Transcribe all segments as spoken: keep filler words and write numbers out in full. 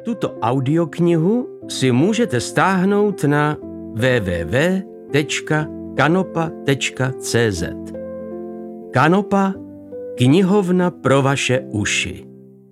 Tuto audioknihu si můžete stáhnout na w w w tečka kanopa tečka c z. Kanopa, knihovna pro vaše uši.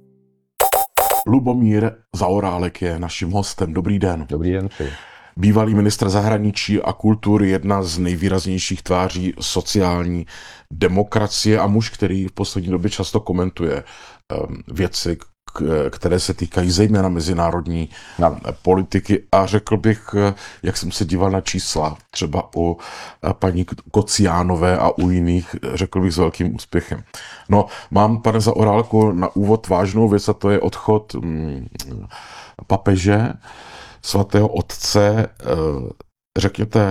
Lubomír Zaorálek je naším hostem. Dobrý den. Dobrý den, přeji. Bývalý ministr zahraničí a kultury, jedna z nejvýraznějších tváří sociální demokracie a muž, který v poslední době často komentuje um, věci, k- které se týkají zejména mezinárodní No. politiky. A řekl bych, jak jsem se díval na čísla, třeba u paní Kociánové a u jiných, řekl bych s velkým úspěchem. No, mám, pane Zaorálku, na úvod vážnou věc, a to je odchod mm, papeže, svatého otce. Řekněte,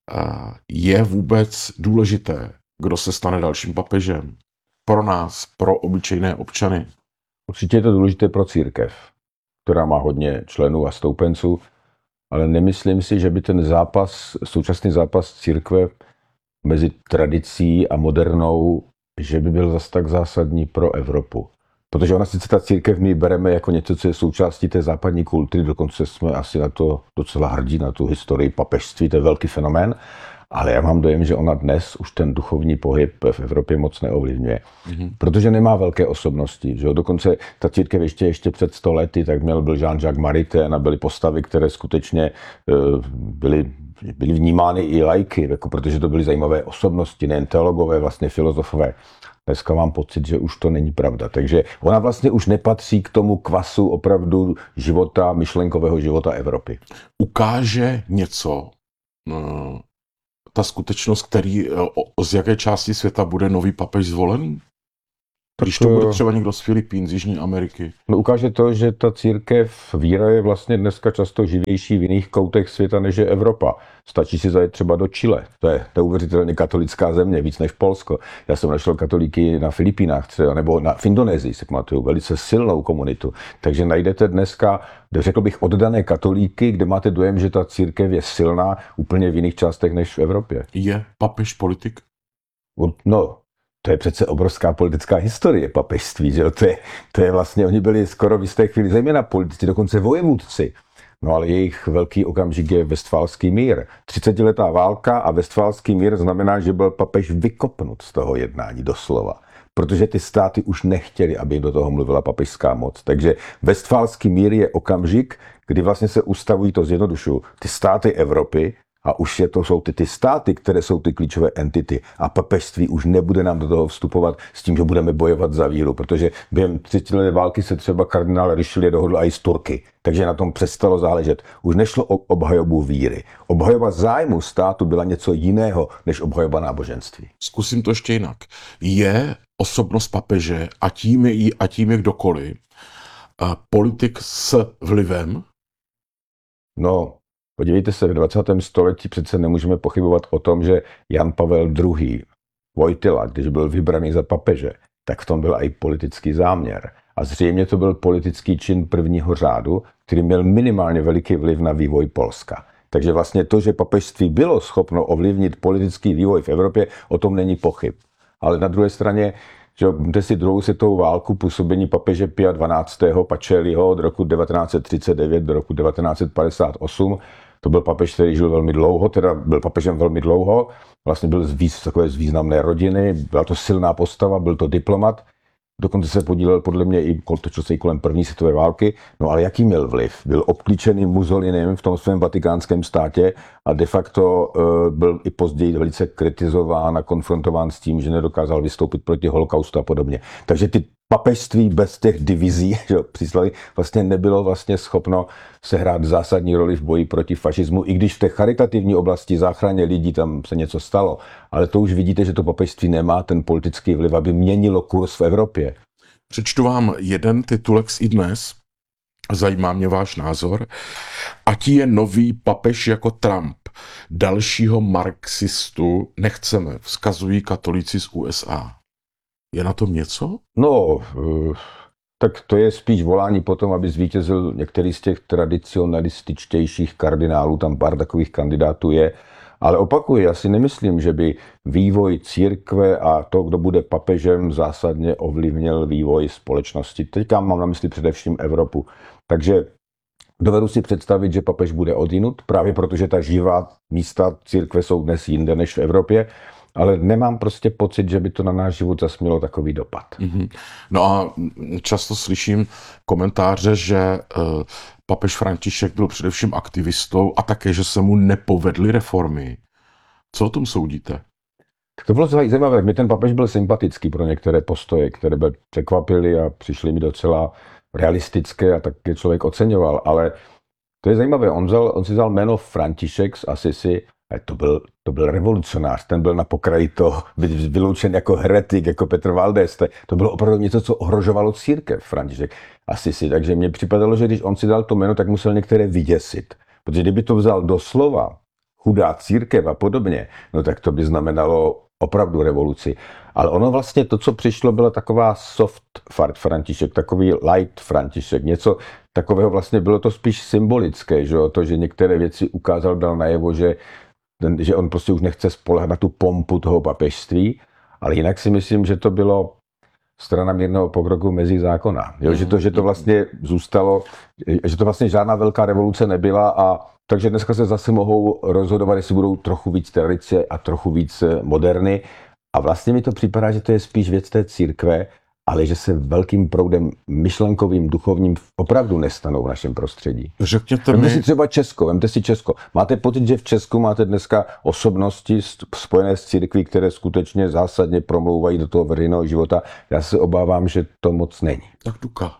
je vůbec důležité, kdo se stane dalším papežem? Pro nás, pro obyčejné občany? Určitě je to důležité pro církev, která má hodně členů a stoupenců, ale nemyslím si, že by ten zápas, současný zápas církve mezi tradicí a modernou, že by byl zas tak zásadní pro Evropu. Protože ona sice ta církev my bereme jako něco, co je součástí té západní kultury, dokonce jsme asi na to docela hrdí, na tu historii papežství, to je velký fenomén, ale já mám dojem, že ona dnes už ten duchovní pohyb v Evropě moc neovlivňuje, mm-hmm. protože nemá velké osobnosti. Že jo? Dokonce ta církev ještě, ještě před sto lety, tak měl byl Jean-Jacques Maritain a byly postavy, které skutečně uh, byly, byly vnímány i laiky, jako protože to byly zajímavé osobnosti, nejen teologové, vlastně filozofové. Dneska mám pocit, že už to není pravda. Takže ona vlastně už nepatří k tomu kvasu opravdu života, myšlenkového života Evropy. Ukáže něco, no, ta skutečnost, který, o, z jaké části světa bude nový papež zvolený? Když to bude třeba někdo z Filipín, z Jižní Ameriky. No, ukáže to, že ta církev, víra je vlastně dneska často živější v jiných koutech světa, než je Evropa. Stačí si zajet třeba do Chile. To je neuvěřitelně katolická země, víc než Polsko. Já jsem našel katolíky na Filipínách třeba, nebo na, v Indonésii, se pamatuju, velice silnou komunitu. Takže najdete dneska, řekl bych, oddané katolíky, kde máte dojem, že ta církev je silná úplně v jiných částech než v Evropě. Je papež politik? No, to je přece obrovská politická historie papežství, že jo? To je, to je vlastně, oni byli skoro v jisté chvíli zejména politici, dokonce vojevůdci. No ale jejich velký okamžik je Vestfálský mír. třicetiletá válka a Vestfálský mír znamená, že byl papež vykopnut z toho jednání doslova. Protože ty státy už nechtěli, aby do toho mluvila papežská moc. Takže Vestfálský mír je okamžik, kdy vlastně se ustavují, to zjednodušuju, ty státy Evropy. A už je to, jsou ty, ty státy, které jsou ty klíčové entity. A papežství už nebude nám do toho vstupovat s tím, že budeme bojovat za víru. Protože během třicetileté války se třeba kardinál Richelieu dohodl i s Turky. Takže na tom přestalo záležet. Už nešlo o obhajobu víry. Obhajoba zájmu státu byla něco jiného, než obhajoba náboženství. Zkusím to ještě jinak. Je osobnost papeže, a tím je, a tím je kdokoliv, politik s vlivem? No, podívejte se, v dvacátém století přece nemůžeme pochybovat o tom, že Jan Pavel druhý. Vojtila, když byl vybraný za papeže, tak v tom byl i politický záměr. A zřejmě to byl politický čin prvního řádu, který měl minimálně veliký vliv na vývoj Polska. Takže vlastně to, že papežství bylo schopno ovlivnit politický vývoj v Evropě, o tom není pochyb. Ale na druhé straně, že máte si druhou světovou válku, působení papeže Pia dvanáctého. Pacelliho od roku devatenáct set třicet devět do roku devatenáct set padesát osm. To byl papež, který žil velmi dlouho, teda byl papežem velmi dlouho, vlastně byl z, víc, takové z významné rodiny, byla to silná postava, byl to diplomat, dokonce se podílel podle mě i točil se i kolem první světové války, no ale jaký měl vliv? Byl obklíčený Mussolinem v tom svém vatikánském státě a de facto uh, byl i později velice kritizován a konfrontován s tím, že nedokázal vystoupit proti holokaustu a podobně. Takže ty papežství bez těch divizí, že příslavy, vlastně nebylo vlastně schopno sehrát zásadní roli v boji proti fašismu, i když v té charitativní oblasti záchraně lidí tam se něco stalo. Ale to už vidíte, že to papežství nemá ten politický vliv, aby měnilo kurz v Evropě. Přečtu vám jeden titulek z iDnes. Zajímá mě váš názor. Ať je nový papež jako Trump. Dalšího marxistu nechceme, vzkazují katolíci z U S A. Je na tom něco? No, tak to je spíš volání potom, aby zvítězil některý z těch tradicionalističtějších kardinálů, tam pár takových kandidátů je, ale opakuji, já si nemyslím, že by vývoj církve a to, kdo bude papežem, zásadně ovlivnil vývoj společnosti. Teďka mám na mysli především Evropu. Takže Dovedu si představit, že papež bude odinut, právě protože ta živá místa církve jsou dnes jinde než v Evropě, ale nemám prostě pocit, že by to na náš život zas mělo takový dopad. Mm-hmm. No a často slyším komentáře, že uh, papež František byl především aktivistou a také, že se mu nepovedly reformy. Co o tom soudíte? To bylo zajímavé. Mě ten papež byl sympatický pro některé postoje, které by překvapily a přišly mi docela realistické a tak je člověk oceňoval, ale to je zajímavé. On, vzal, on si vzal jméno František z Assisi, to byl, to byl revolucionář, ten byl na pokraji toho vyloučen jako heretik, jako Petr Valdés. To bylo opravdu něco, co ohrožovalo církev, František Assisi. Takže mně připadalo, že když on si dal to jméno, tak musel některé vyděsit. Protože kdyby to vzal doslova, chudá církev a podobně, no tak to by znamenalo opravdu revoluci. Ale ono vlastně to, co přišlo, byla taková soft František, takový light František, něco takového vlastně bylo to spíš symbolické, že to, že některé věci ukázal, dal najevo, že, ten, že on prostě už nechce spoléhat na tu pompu toho papežství, ale jinak si myslím, že to bylo strana mírného pokroku mezi zákona. Jo, že, to, že to vlastně zůstalo, že to vlastně žádná velká revoluce nebyla a takže dneska se zase mohou rozhodovat, jestli budou trochu víc tradice a trochu víc moderny. A vlastně mi to připadá, že to je spíš věc té církve, ale že se velkým proudem myšlenkovým, duchovním opravdu nestanou v našem prostředí. Řekněte Vemte mi... si třeba Česko, vemte si Česko. Máte pocit, že v Česku máte dneska osobnosti spojené s církví, které skutečně zásadně promlouvají do toho veřejného života? Já se obávám, že to moc není. Tak Duka.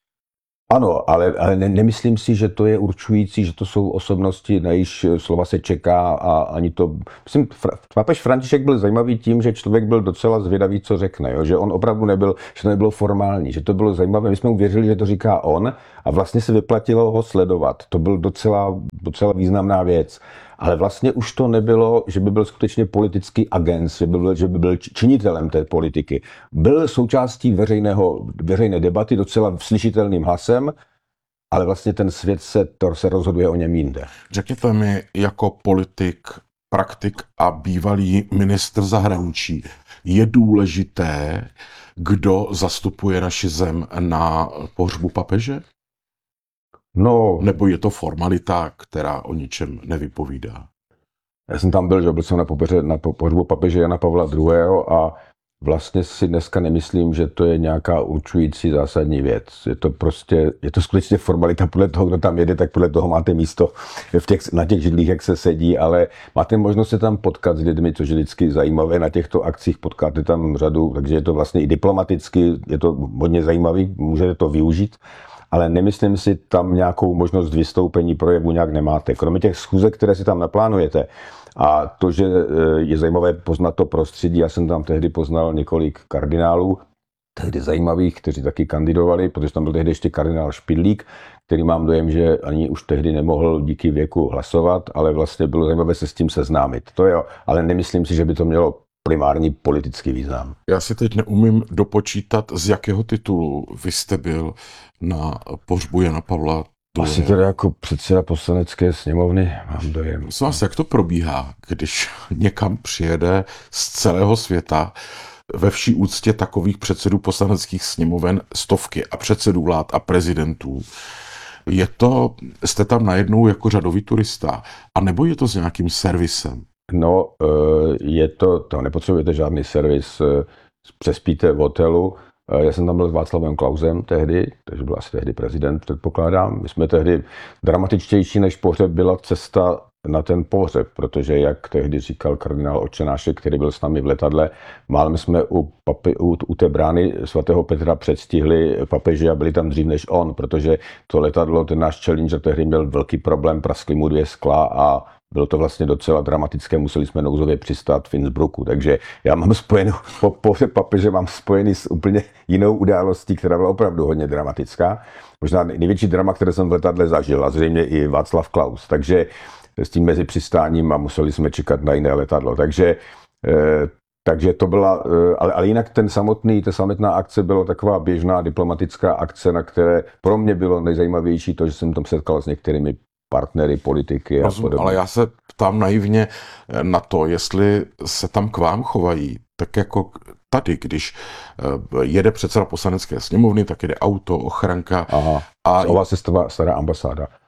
Ano, ale, ale ne, nemyslím si, že to je určující, že to jsou osobnosti, na jejíž slova se čeká a ani to... Myslím, papež František byl zajímavý tím, že člověk byl docela zvědavý, co řekne, jo? Že on opravdu nebyl, že to nebylo formální, že to bylo zajímavé. My jsme uvěřili, že to říká on a vlastně se vyplatilo ho sledovat. To byl docela, docela významná věc. Ale vlastně už to nebylo, že by byl skutečně politický agent, že by byl, že by byl činitelem té politiky. Byl součástí veřejného, veřejné debaty docela slyšitelným hlasem, ale vlastně ten svět se, to se rozhoduje o něm jinde. Řekněte mi, jako politik, praktik a bývalý ministr zahraničí, je důležité, kdo zastupuje naši zem na pohřbu papeže? No, Nebo je to formalita, která o ničem nevypovídá? Já jsem tam byl, že byl jsem na, popeře, na pohřbu papeže Jana Pavla druhého. a vlastně si dneska nemyslím, že to je nějaká určující zásadní věc. Je to prostě, je to skutečně formalita, podle toho, kdo tam jede, tak podle toho máte místo v těch, na těch židlích, jak se sedí, ale máte možnost se tam potkat s lidmi, což je vždycky zajímavé. Na těchto akcích potkáte tam řadu, takže je to vlastně i diplomaticky, je to hodně zajímavý, můžete to využít. Ale nemyslím si, tam nějakou možnost vystoupení projevu nějak nemáte. Kromě těch schůzek, které si tam naplánujete. A to, že je zajímavé poznat to prostředí, já jsem tam tehdy poznal několik kardinálů, tehdy zajímavých, kteří taky kandidovali, protože tam byl tehdy ještě kardinál Špidlík, který mám dojem, že ani už tehdy nemohl díky věku hlasovat, ale vlastně bylo zajímavé se s tím seznámit. To jo, ale nemyslím si, že by to mělo primární politický význam. Já si teď neumím dopočítat, z jakého titulu vy jste byl na pohřbu Jana Pavla druhého. Asi teda jako předseda poslanecké sněmovny mám dojem. Prosím vás, jak to probíhá, když někam přijede z celého světa ve vší úctě takových předsedů poslaneckých sněmoven stovky a předsedů vlád a prezidentů? Je to, jste tam najednou jako řadový turista, anebo je to s nějakým servisem? No, je to, to nepotřebujete žádný servis, přespíte v hotelu. Já jsem tam byl s Václavem Klausem tehdy, takže byl asi tehdy prezident, předpokládám. My jsme tehdy dramatičtější než pohřeb byla cesta na ten pohřeb, protože jak tehdy říkal kardinál Otčenášek, který byl s námi v letadle, málem jsme u, papi, u, u té brány svatého Petra předstihli papeže a byli tam dřív než on, protože to letadlo, ten náš Challenger tehdy měl velký problém, praskly mu dvě skla a bylo to vlastně docela dramatické, museli jsme nouzově přistát v Innsbrucku, takže já mám spojenou, po pohřeb papeže mám spojený s úplně jinou událostí, která byla opravdu hodně dramatická. Možná největší drama, které jsem v letadle zažil a zřejmě i Václav Klaus, takže s tím mezi přistáním a museli jsme čekat na jiné letadlo, takže eh, takže to byla, ale, ale jinak ten samotný, ta samotná akce byla taková běžná diplomatická akce, na které pro mě bylo nejzajímavější to, že jsem tam setkal s některými partnery, politiky a podobně. Ale já se ptám naivně na to, jestli se tam k vám chovají, tak jako tady, když jede předseda poslanecké sněmovny, tak jede auto, ochranka. Aha, a o vás se stará ambasáda.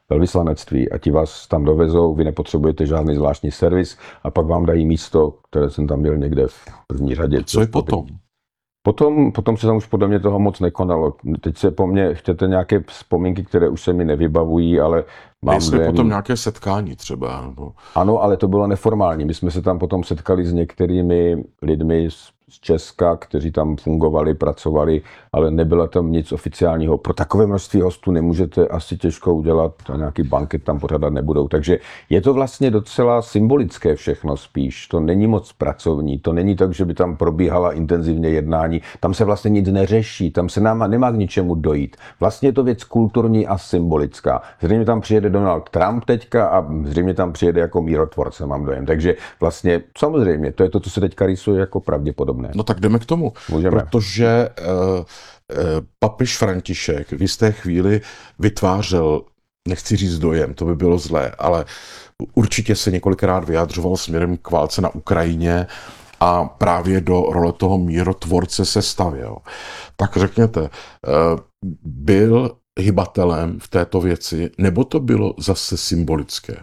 velvyslanectví a ti vás tam dovezou, vy nepotřebujete žádný zvláštní servis a pak vám dají místo, které jsem tam měl někde v první řadě. Co je potom? Potom, potom se tam už podle mě toho moc nekonalo. Teď se po mně chtěte nějaké vzpomínky, které už se mi nevybavují, ale mám Jestli dojem... potom nějaké setkání třeba. Nebo... Ano, ale to bylo neformální. My jsme se tam potom setkali s některými lidmi z z Česka, kteří tam fungovali, pracovali, ale nebylo tam nic oficiálního. Pro takové množství hostů nemůžete asi těžko udělat, a nějaký banket tam pořádat nebudou. Takže je to vlastně docela symbolické všechno spíš. To není moc pracovní, to není tak, že by tam probíhala intenzivně jednání. Tam se vlastně nic neřeší, tam se nám nemá k ničemu dojít. Vlastně je to věc kulturní a symbolická. Zřejmě tam přijede Donald Trump teďka a zřejmě tam přijede jako mírotvorce, mám dojem. Takže vlastně samozřejmě, to je to, co se teďka rýsuje jako pravděpodobné. No tak jdeme k tomu, Můžeme. protože uh, uh, papež František v jisté chvíli vytvářel, nechci říct dojem, to by bylo zlé, ale určitě se několikrát vyjadřoval směrem k válce na Ukrajině a právě do role toho mírotvorce se stavěl. Tak řekněte, uh, byl hybatelem v této věci, nebo to bylo zase symbolické?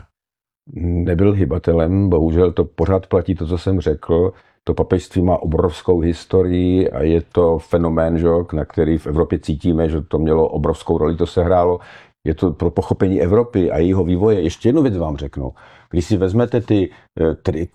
Nebyl hybatelem, bohužel to pořád platí to, co jsem řekl. To papežství má obrovskou historii a je to fenomén, že, na který v Evropě cítíme, že to mělo obrovskou roli, to se hrálo. Je to pro pochopení Evropy a jejího vývoje. Ještě jednu věc vám řeknu. Když si vezmete ty, ty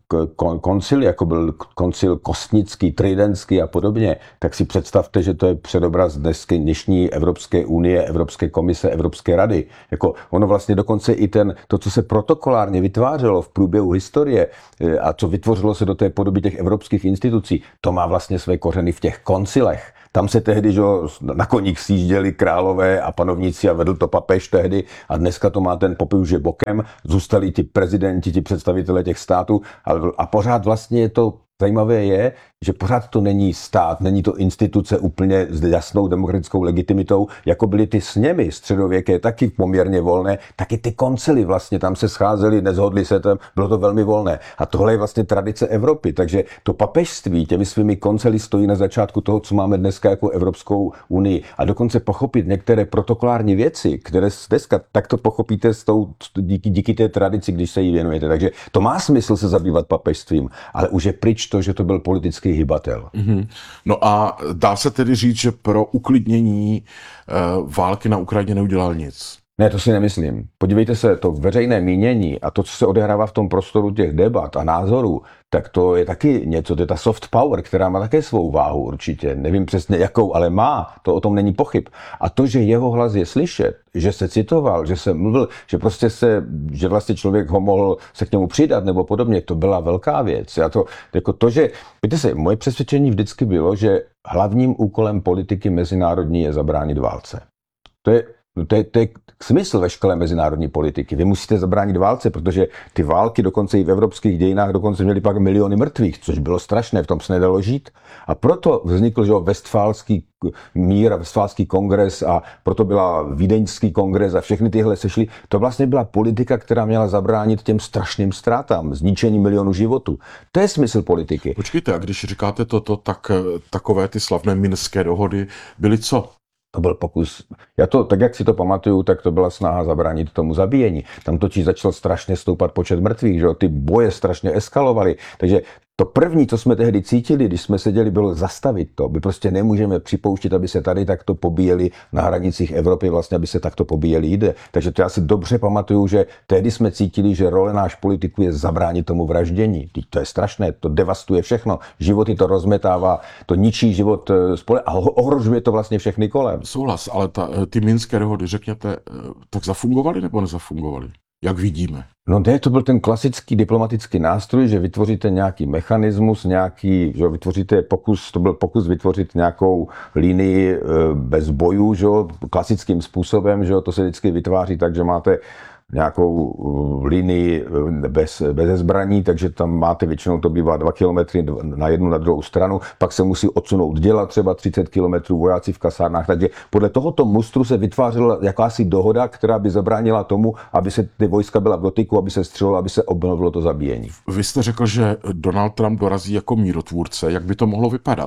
koncily, jako byl koncil Kostnický, Tridentský a podobně, tak si představte, že to je předobraz dnesky, dnešní Evropské unie, Evropské komise, Evropské rady. Jako ono vlastně dokonce i ten, to, co se protokolárně vytvářelo v průběhu historie a co vytvořilo se do té podoby těch evropských institucí, to má vlastně své kořeny v těch koncilech. Tam se tehdy, že na koních sjížděli králové a panovníci a vedl to papež tehdy a dneska to má ten popel už je bokem, zůstali ti prezidenti, ti představitelé těch států a pořád vlastně je to zajímavé je, že pořád to není stát, není to instituce úplně s jasnou demokratickou legitimitou, jako byly ty sněmy středověké, taky poměrně volné, taky ty koncily vlastně tam se scházely, nezhodli se tam, bylo to velmi volné. A tohle je vlastně tradice Evropy, takže to papežství těmi svými koncily stojí na začátku toho, co máme dneska jako Evropskou unii. A dokonce pochopit některé protokolární věci, které dneska, tak to pochopíte s tou, díky, díky té tradici, když se jí věnujete. Takže to má smysl se zabývat papežstvím, ale už je pryč to, že to byl politický hybatel. Mm-hmm. No a dá se tedy říct, že pro uklidnění uh, války na Ukrajině neudělal nic? Ne, to si nemyslím. Podívejte se, to veřejné mínění a to, co se odehrává v tom prostoru těch debat a názorů, tak to je taky něco, to je ta soft power, která má také svou váhu určitě. Nevím přesně jakou, ale má, to o tom není pochyb. A to, že jeho hlas je slyšet, že se citoval, že se mluvil, že prostě se, že vlastně člověk ho mohl se k němu přidat nebo podobně, to byla velká věc. Já to, jako to, že, víte se, moje přesvědčení vždycky bylo, že hlavním úkolem politiky mezinárodní je zabránit válce. To je No to je, to je smysl veškeré mezinárodní politiky. Vy musíte zabránit válce, protože ty války dokonce i v evropských dějinách dokonce měly pak miliony mrtvých, což bylo strašné, v tom se nedalo žít. A proto vznikl, že Westfálský mír a Westfálský kongres a proto byla Vídeňský kongres a všechny tyhle sešly. To vlastně byla politika, která měla zabránit těm strašným ztrátám, zničení milionů životů. To je smysl politiky. Počkejte, a když říkáte toto, tak takové ty slavné minské dohody byly co? To byl pokus. Já to, tak jak si to pamatuju, tak to byla snaha zabránit tomu zabíjení. Tam totiž začal strašně stoupat počet mrtvých, že jo? Ty boje strašně eskalovaly. Takže to první, co jsme tehdy cítili, když jsme seděli, bylo zastavit to. My prostě nemůžeme připouštět, aby se tady takto pobíjeli na hranicích Evropy, vlastně, aby se takto pobíjeli jde. Takže to já si dobře pamatuju, že tehdy jsme cítili, že role náš politiků je zabránit tomu vraždění. To je strašné, to devastuje všechno. Životy to rozmetává, to ničí život spole a ohrožuje to vlastně všechny kolem. Souhlas, ale ta, ty minské dohody, řekněte, tak zafungovaly nebo nezafungovaly? Jak vidíme? No ne, to byl ten klasický diplomatický nástroj, že vytvoříte nějaký mechanismus, nějaký, že vytvoříte pokus, to byl pokus vytvořit nějakou linii bez bojů, že klasickým způsobem, že to se vždycky vytváří tak, že máte nějakou linii bez, bez zbraní, takže tam máte většinou, to bývá dva kilometry na jednu, na druhou stranu, pak se musí odsunout děla třeba třicet kilometrů, vojáci v kasárnách, takže podle tohoto mustru se vytvářela jakási dohoda, která by zabránila tomu, aby se ty vojska byla v dotyku, aby se střelilo, aby se obnovilo to zabíjení. Vy jste řekl, že Donald Trump dorazí jako mírotvůrce, jak by to mohlo vypadat?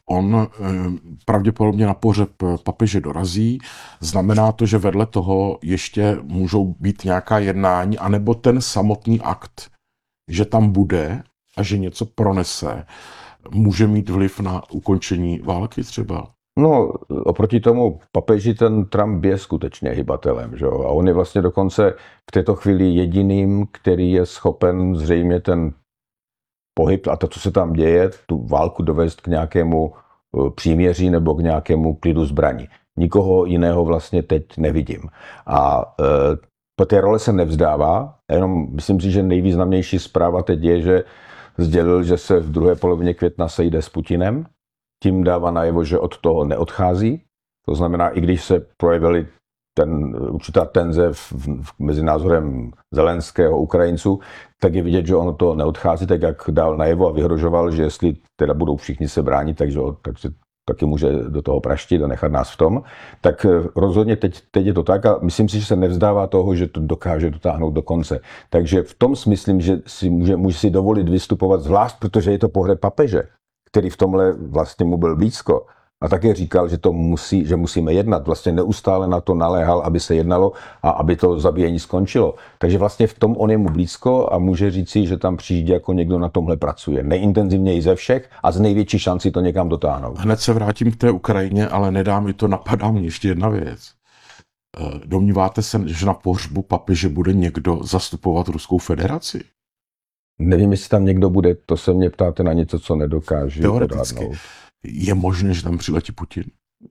on pravděpodobně na pohřeb papeže dorazí. Znamená to, že vedle toho ještě můžou být nějaká jednání, anebo ten samotný akt, že tam bude a že něco pronese, může mít vliv na ukončení války třeba? No, oproti tomu papeži ten Trump je skutečně hybatelem, že jo? A on je vlastně dokonce v této chvíli jediným, který je schopen zřejmě ten pohyb a to, co se tam děje, tu válku dovést k nějakému příměří nebo k nějakému klidu zbraní. Nikoho jiného vlastně teď nevidím. A e, po té role se nevzdává, jenom myslím si, že nejvýznamnější zpráva teď je, že sdělil, že se v druhé polovině května sejde s Putinem, tím dává najevo, že od toho neodchází. To znamená, i když se projevily ten, určitá tenze v, v, mezi názorem Zelenského Ukrajinců, tak je vidět, že on to neodchází, tak jak dal najevo a vyhrožoval, že jestli teda budou všichni se bránit, takže, takže taky může do toho praštit a nechat nás v tom. Tak rozhodně teď, teď je to tak a myslím si, že se nevzdává toho, že to dokáže dotáhnout do konce. Takže v tom smyslím, že si může, může si dovolit vystupovat zvlášť, protože je to pohřeb papeže, který v tomhle vlastně mu byl blízko. A také říkal, že to musí, že musíme jednat. Vlastně neustále na to naléhal, aby se jednalo a aby to zabíjení skončilo. Takže vlastně v tom on je mu blízko a může říci, že tam přijde jako někdo na tomhle pracuje. Nejintenzivněji ze všech a z největší šanci to někam dotáhnout. Hned se vrátím k té Ukrajině, ale nedá mi to, napadá mě ještě jedna věc. Domníváte se, že na pohřbu papeže bude někdo zastupovat Ruskou federaci? Nevím, jestli tam někdo bude, to se mě ptáte na něco, co nedokážu teoreticky. Podádnout. Je možné, že tam přiletí Putin?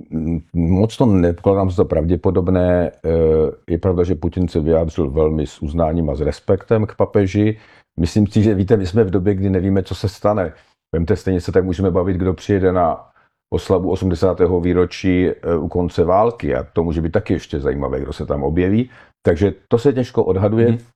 Moc to nepokladám za pravděpodobné. Je pravda, že Putin se vyjádřil velmi s uznáním a s respektem k papeži. Myslím si, že víte, my jsme v době, kdy nevíme, co se stane. Vemte, stejně se tak můžeme bavit, kdo přijede na oslavu osmdesátého výročí u konce války a to může být taky ještě zajímavé, kdo se tam objeví. Takže to se těžko odhaduje. Hmm.